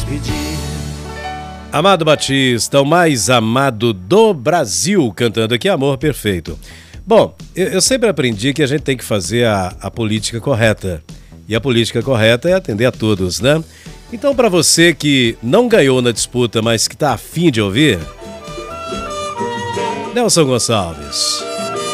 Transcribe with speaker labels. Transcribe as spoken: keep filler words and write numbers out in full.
Speaker 1: despedir.
Speaker 2: Amado Batista, o mais amado do Brasil, cantando aqui Amor Perfeito. Bom, eu, eu sempre aprendi que a gente tem que fazer a, a política correta. E a política correta é atender a todos, né? Então, para você que não ganhou na disputa, mas que tá afim de ouvir, Nelson Gonçalves.